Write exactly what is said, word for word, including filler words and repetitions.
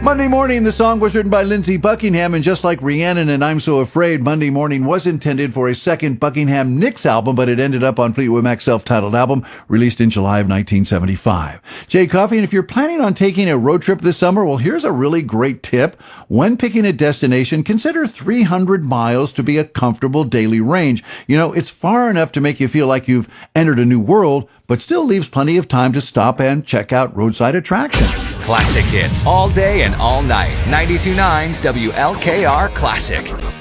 Monday Morning, the song was written by Lindsey Buckingham, and just like Rhiannon and I'm So Afraid, Monday Morning was intended for a second Buckingham Nicks album, but it ended up on Fleetwood Mac's self-titled album, released in July of nineteen seventy-five. Jay Coffey, and if you're planning on taking a road trip this summer, well, here's a really great tip. When picking a destination, consider three hundred miles to be a comfortable daily range. You know, it's far enough to make you feel like you've entered a new world, but still leaves plenty of time to stop and check out roadside attractions. Classic hits all day and all night. ninety-two point nine W L K R Classic.